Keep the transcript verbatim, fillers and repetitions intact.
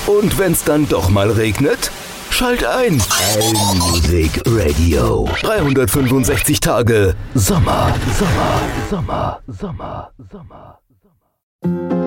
Und wenn's dann doch mal regnet? Schalt ein. Allmusic Radio. dreihundertfünfundsechzig Tage Sommer, Sommer, Sommer, Sommer, Sommer, Sommer.